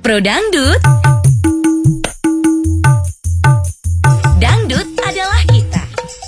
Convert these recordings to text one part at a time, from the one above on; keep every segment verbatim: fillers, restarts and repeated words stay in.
Pro Dangdut. Dangdut adalah kita.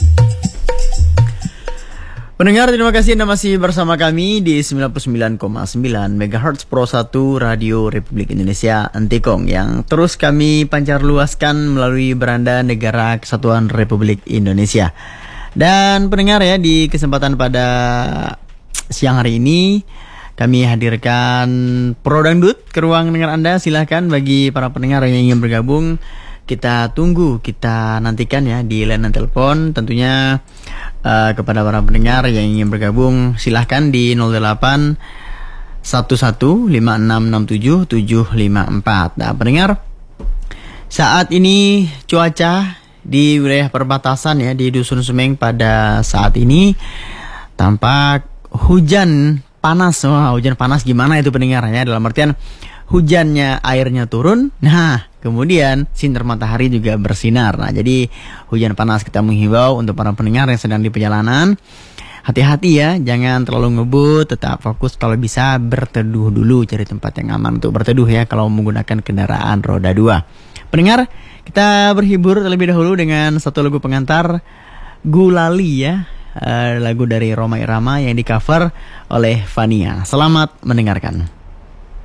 Pendengar, terima kasih Anda masih bersama kami di sembilan puluh sembilan koma sembilan megahertz Pro satu Radio Republik Indonesia Antikong yang terus kami pancar luaskan melalui beranda Negara Kesatuan Republik Indonesia. Dan pendengar ya, di kesempatan pada siang hari ini kami hadirkan Pro Dangdut ke ruang dengar Anda. Silahkan bagi para pendengar yang ingin bergabung, kita tunggu, kita nantikan ya di layanan telepon. Tentunya uh, kepada para pendengar yang ingin bergabung, silahkan di nol delapan satu satu lima enam enam tujuh tujuh lima empat. Nah pendengar, saat ini cuaca di wilayah perbatasan ya di Dusun Sumeng pada saat ini tampak hujan panas. Wah, hujan panas gimana itu pendengarnya? Dalam artian hujannya, airnya turun. Nah, kemudian sinar matahari juga bersinar. Nah, jadi hujan panas. Kita menghimbau untuk para pendengar yang sedang di perjalanan, hati-hati ya, jangan terlalu ngebut, tetap fokus. Kalau bisa berteduh dulu, cari tempat yang aman untuk berteduh ya kalau menggunakan kendaraan roda dua. Pendengar, kita berhibur terlebih dahulu dengan satu lagu pengantar, Gulali ya. Uh, lagu dari Rhoma Irama yang di cover oleh Fania. Selamat mendengarkan.